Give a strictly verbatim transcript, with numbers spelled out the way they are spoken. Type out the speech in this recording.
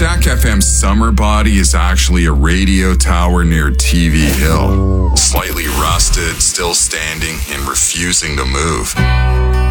Shack F M's summer body is actually a radio tower near T V Hill. Slightly rusted, still standing, and refusing to move.